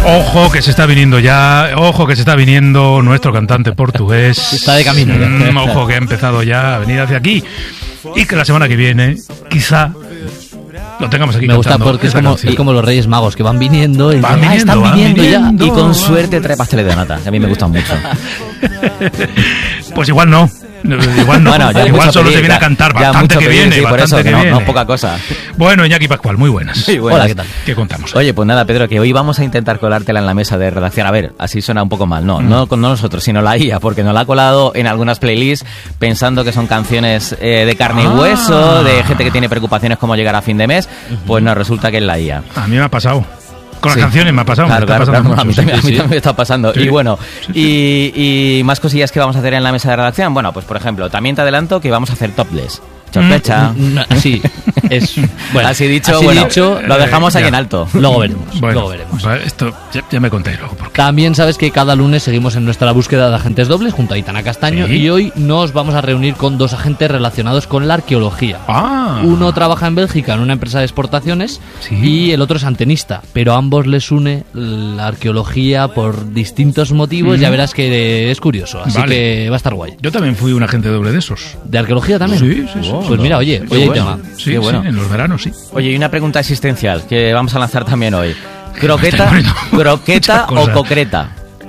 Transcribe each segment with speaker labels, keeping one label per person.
Speaker 1: Ojo que se está viniendo ya, ojo que se está viniendo nuestro cantante portugués.
Speaker 2: Está de camino ya.
Speaker 1: Ojo que ha empezado ya a venir hacia aquí. Y que la semana que viene, quizá, lo tengamos aquí.
Speaker 2: Me gusta porque es como los Reyes Magos, que van viniendo y
Speaker 1: están
Speaker 2: viniendo ya.
Speaker 3: Y con suerte trae pasteles de nata, que a mí me gustan mucho.
Speaker 1: Pues igual no. Igual no,
Speaker 3: bueno,
Speaker 1: igual solo te viene a cantar bastante que viene,
Speaker 3: sí,
Speaker 1: bastante
Speaker 3: eso,
Speaker 1: que
Speaker 3: no,
Speaker 1: viene.
Speaker 3: no poca cosa.
Speaker 1: Bueno, Iñaki Pascual, muy buenas.
Speaker 3: Muy buenas.
Speaker 2: Hola, ¿qué tal?
Speaker 1: ¿Qué contamos?
Speaker 3: Oye, pues nada, Pedro, que hoy vamos a intentar colártela en la mesa de redacción. A ver, así suena un poco mal. No nosotros, sino la IA, porque nos la ha colado en algunas playlists pensando que son canciones de carne y hueso, de gente que tiene preocupaciones como llegar a fin de mes. Pues no, resulta que es la IA.
Speaker 1: A mí me ha pasado. Con las canciones me ha pasado.
Speaker 3: Claro, a mí también me está pasando.
Speaker 1: Sí.
Speaker 3: Y bueno, y más cosillas que vamos a hacer en la mesa de redacción. Bueno, pues por ejemplo, también te adelanto que vamos a hacer topless. Chorpecha.
Speaker 2: Sí, es bueno,
Speaker 3: así dicho, lo dejamos ahí en alto.
Speaker 2: Luego veremos.
Speaker 1: Bueno,
Speaker 2: luego veremos.
Speaker 1: Esto ya me contáis luego.
Speaker 2: También sabes que cada lunes seguimos en nuestra búsqueda de agentes dobles junto a Aitana Castaño,
Speaker 1: ¿Sí?
Speaker 2: y hoy nos vamos a reunir con dos agentes relacionados con la arqueología.
Speaker 1: Ah.
Speaker 2: Uno trabaja en Bélgica en una empresa de exportaciones,
Speaker 1: ¿Sí?
Speaker 2: y el otro es antenista, pero a ambos les une la arqueología por distintos motivos. Ya verás que es curioso, así
Speaker 1: Vale.
Speaker 2: que va a estar guay.
Speaker 1: Yo también fui un agente doble de esos.
Speaker 2: ¿De arqueología también?
Speaker 1: Sí.
Speaker 2: Pues mira, oye,
Speaker 3: Qué bueno.
Speaker 2: tema.
Speaker 1: Sí,
Speaker 3: Qué bueno.
Speaker 1: sí, en los veranos, sí.
Speaker 3: Oye, y una pregunta existencial que vamos a lanzar también hoy.
Speaker 1: estáis poniendo
Speaker 3: ¿Croqueta
Speaker 1: muchas
Speaker 3: o
Speaker 1: cosas.
Speaker 3: concreta?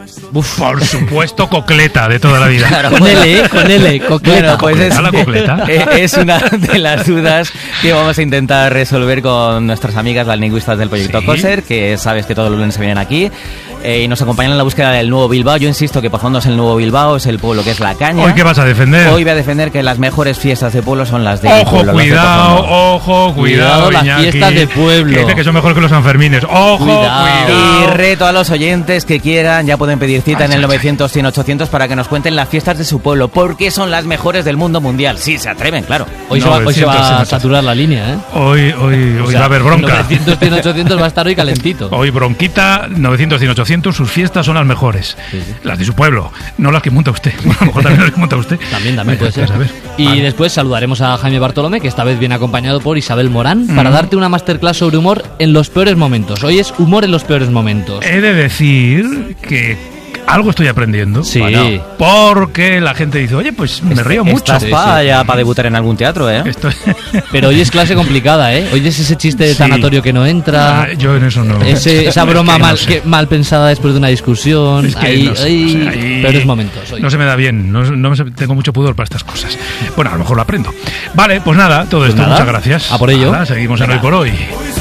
Speaker 1: Por supuesto, cocleta de toda la vida.
Speaker 3: Claro,
Speaker 2: Con L, cocleta.
Speaker 3: Bueno, pues
Speaker 1: ¿A la cocleta?
Speaker 3: es una de las dudas que vamos a intentar resolver con nuestras amigas las lingüistas del proyecto
Speaker 1: Sí.
Speaker 3: COSER, que sabes que todos los lunes se vienen aquí y nos acompañan en la búsqueda del nuevo Bilbao. Yo insisto que por fondo es el nuevo Bilbao, es el pueblo que es La Caña.
Speaker 1: ¿Hoy qué vas a defender?
Speaker 3: Hoy voy a defender que las mejores fiestas de pueblo son las de
Speaker 1: Ojo,
Speaker 3: pueblo, las de
Speaker 1: cuidado,
Speaker 3: Porfondo.
Speaker 1: ojo, cuidado,
Speaker 2: las
Speaker 1: Iñaki,
Speaker 2: fiestas de pueblo.
Speaker 1: que dice que son mejor que los Sanfermines. Ojo,
Speaker 2: Cuidado.
Speaker 1: cuidado.
Speaker 3: Y reto a los oyentes que quieran, ya pueden pedir cita en el
Speaker 1: Ay,
Speaker 3: 900 100 800 para que nos cuenten las fiestas de su pueblo, porque son las mejores del mundo mundial. Sí, se atreven, claro.
Speaker 2: Hoy se va a
Speaker 1: 900.
Speaker 2: saturar la línea, ¿eh?
Speaker 1: Hoy
Speaker 2: O sea,
Speaker 1: va a haber bronca.
Speaker 2: 900, 100, 800 va a estar hoy calentito.
Speaker 1: Hoy bronquita, 900, 100, 800, sus fiestas son las mejores. Las de su pueblo, no las que monta usted. Bueno, a lo mejor también las que monta usted.
Speaker 2: También
Speaker 1: Vaya,
Speaker 2: puede ser.
Speaker 1: a ver.
Speaker 2: Y
Speaker 1: Vale.
Speaker 2: después saludaremos a Jaime Bartolomé, que esta vez viene acompañado por Isabel Morán, para darte una masterclass sobre humor en los peores momentos. Hoy es humor en los peores momentos.
Speaker 1: He de decir que algo estoy aprendiendo.
Speaker 2: Sí.
Speaker 1: Bueno, porque la gente dice, oye, pues me río mucho.
Speaker 3: Estás para debutar en algún teatro, ¿eh?
Speaker 1: Estoy...
Speaker 2: Pero hoy es clase complicada, ¿eh? Hoy es ese chiste de
Speaker 1: Sí.
Speaker 2: tanatorio que no entra.
Speaker 1: Yo en eso no.
Speaker 2: Esa broma
Speaker 1: Es que no
Speaker 2: mal,
Speaker 1: sé.
Speaker 2: mal pensada después de una discusión.
Speaker 1: Es que
Speaker 2: ahí,
Speaker 1: no sé,
Speaker 2: ahí,
Speaker 1: o sea, ahí
Speaker 2: peores momentos. Hoy.
Speaker 1: No se me da bien, tengo mucho pudor para estas cosas. Bueno, a lo mejor lo aprendo. Vale, pues nada, todo esto,
Speaker 2: nada,
Speaker 1: muchas gracias.
Speaker 2: a por ello.
Speaker 1: Nada, seguimos en
Speaker 2: Venga.
Speaker 1: Hoy por Hoy.